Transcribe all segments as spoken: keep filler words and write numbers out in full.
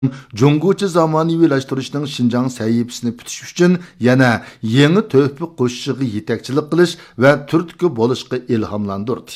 Cunguchi zamonaviylashtırishning Şinjan sahifasini bitish uchun yana yangi töhfa qo'shishiga yetakchilik qilish va turtki bo'lishga ilhomlantirdi.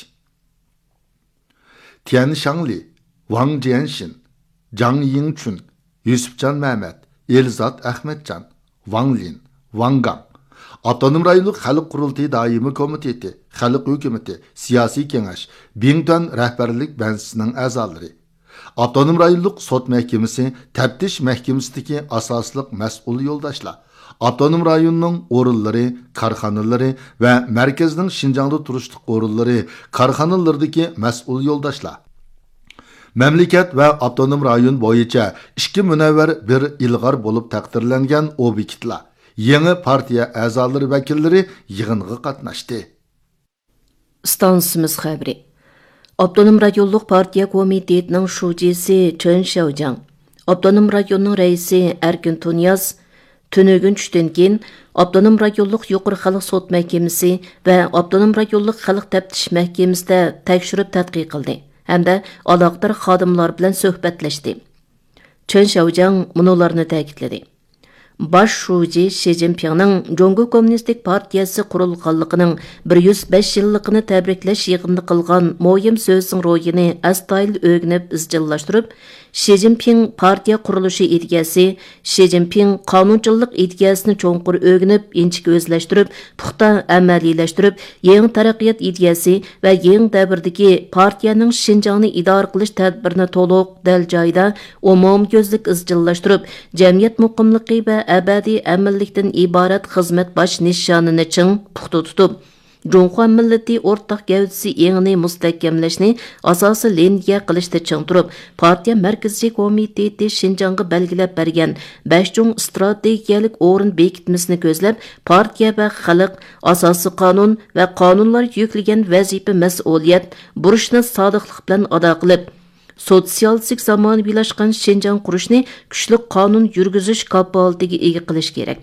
Tian Shangli, Wang Jianxin, Zhang Yingchun, Yusufcan Mehmet, Elzat Ahmetcan, Wang Lin, Wang Gang, Avtonom rayonluq Xalq Qurultayı Daimi Komiteti, Xalq Hökuməti, Siyasi Kengash, Bington rahbarlik bansisining a'zolari, Avtonom rayonluq Sot Mahkemasi, Taftish Mahkemasidagi asosliq mas'ul yo'ldoshlar, Avtonom rayonning o'rinlari, korxonalari va markazning Şinjangda turishliq o'rinlari, korxonalardagi mas'ul yo'ldoshlar. Mamlakat va avtonom rayon bo'yicha ikki munavvar bir ilg'or bo'lib taqdirlangan obyektlar, yangi partiya a'zolari vakillari yig'inga qatnashdi. Stansimiz xabari. Avtonom rayonluq partiya komitetining shujisi Chen Xiaojiang, avtonom rayonning raisi Erkin Tunyaz tunugun tushdan keyin avtonom rayonluq yuqori xalq sud mahkamasi va avtonom rayonluq xalq taftish mahkamasida tekshirib tadqiq qildi hamda aloqador xodimlar bilan suhbatlashdi. Chen Xiaojiang munolarni ta'kidladi. Baş şuji Xi Jinpingning Jongo Kommunistik partiyasi qurilganligining bir yuz besh yilligini tabriklash yig'inida qilgan mo'yim so'zning ro'yini astoydil o'rganib izchillashtirib, Xi Jinping partiya qurilishi ideyasi, Xi Jinping qonunchilik ideyasini cho'nqur o'rganib, inchik o'zlashtirib, puxta amaliylashtirib, yangi taraqqiyot ideyasi va yangi davrdagi partiyaning Xinjiangni idora qilish tadbirini to'liq dal joyida umumko'zlik izchillashtirib, jamiyat muqimligi va abadiy amillikdan iborat xizmat bosh nishonini ching puxta tutib, Jonghua millati o'rtaq gavdasi engini mustahkamlashni asosi liniya qilishda ching turib, partiya markaziy komiteti Xinjiangga belgilab bergan besh chung strategiyalik o'rin bekitmasini ko'zlab, partiya va xalq asosi qonun va qonunlar yuklagan vazifa mas'uliyat burishni sodiqlik bilan ado qilib, sotsialistik zamonaviylashgan Xinjiang qurishni kuchli qonun yurgizish kapolatiga ega qilish kerak.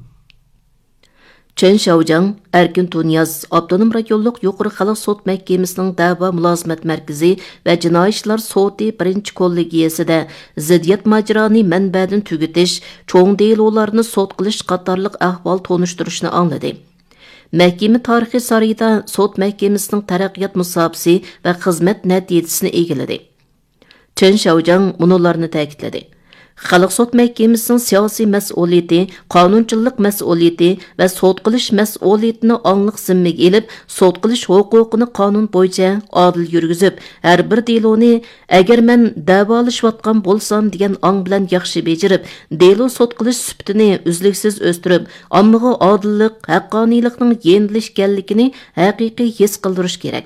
Chen Xiaojiang, Erkin Tunyaz, Avtonom rayonluq yuqori xalq sud mahkamasining da'vo mulozimat markazi va jinoiy ishlar sudi birinchi kollegiyasida ziddiyat majroni manbadan tugutish, cho'ng delolarni sud qilish qatorliq ahvol tonishtirishni angladi. Mahkama tarixi sarayida sud mahkamasining taraqqiyot musobaqasi va xizmat natijasini egiladi. Chen Xiaojiang munolarni ta'kidladi. Xalq sud mahkamasining siyosiy mas'uliyati, qonunchilik mas'uliyati va sud qilish mas'uliyatini angliq zimmaga elib, sud qilish huquqini qonun bo'yicha adil yurgizib, har bir deloni agar men davolashayotgan bo'lsam degan ong bilan yaxshi bejirib, delo sud qilish sifatini uzluksiz o'stirib, ommaga odillik, haqqoniylikning yengilishganligini haqiqiy his qildirish kerak.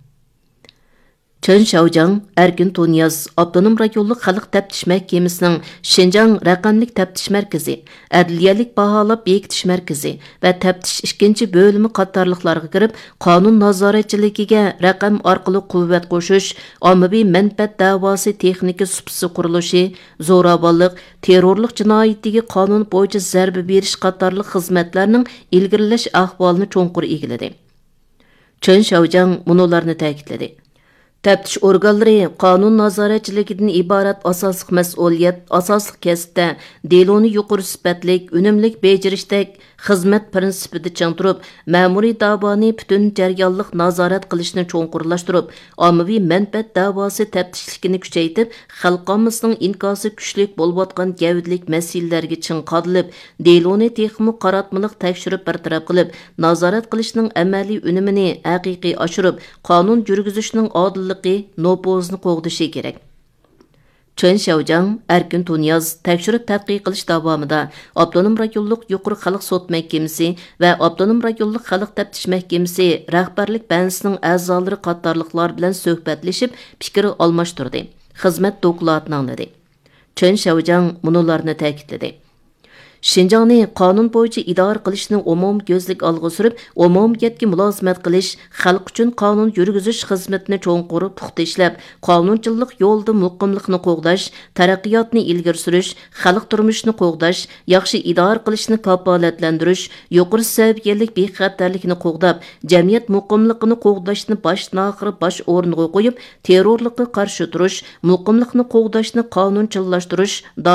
Chen Xiaojiang, Erkin Tunyaz, Avtonom rayonluq xalq taftish mahkamasining Xinjiang raqamlik taftish markazi, adliyalik baholab bekitish markazi va taftish ikkinchi bo'limi qatorliqlarga kirib, qonun nazoratchiligiga raqam orqali quvvat qo'shish, ommaviy manfaat da'vosi texnika supsi qurilishi, zo'ravonlik, terrorlik jinoyatiga qonun bo'yicha zarba berish qatorliq xizmatlarning ilgirlash ahvolini cho'nqur egiladi. Chen Xiaojiang munolarni ta'kidladi. Taftish organlari qonun nazoratchiligidan iborat asosliq mas'uliyat, asosliq kasbda deloni yuqori sifatlik, unumlik bejirishdek xizmat prinsipida chang turib, ma'muriy da'voni butun jarayonliq nazorat qilishni cho'nqurlashtirib, ommaviy manfaat da'vosi taftishligini kuchaytirib, xalqimizning inkosi kuchlik bo'lib gavdlik masalalarga ching qadilib, deloni texmi qaratmiliq tekshirib bartaraf qilib, nazorat qilishning amaliy unumini haqiqiy oshirib, qonun yurgizishning odilligi, nopozni qo'g'dishi kerak. Chen Xiaojiang, Erkin Tunyaz tekshirib tadqiq qilish davomida Avtonom rayonluq yuqori xalq sud mahkamasi va Avtonom rayonluq xalq taftish mahkamasi rahbarlik bansisining a'zolari qatorliqlar bilan suhbatlashib, fikr almashtirdi. Xizmat dokladini angladi. Chen Xiaojiang munolarni ta'kidladi. Şinjanni qonun bo'yicha idora qilishni umum ko'zlik olg'a surib, umumiyatga mulozimat qilish, xalq uchun qonun yurgizish xizmatini cho'nqur puxta ishlab, qonunchilik yo'lida muqimlikni qo'g'dash, taraqqiyotni ilgari surish, xalq turmushini qo'g'dash, yaxshi idora qilishni kafolatlantirish, yuqori saviyalik bexatarlikni qo'g'dab, jamiyat muqimligini qo'g'dashni boshdan oxiri bosh o'rniga qo'yib, terrorlikqa qarshi turish, muqimlikni qo'g'dashni qonunchilashtirish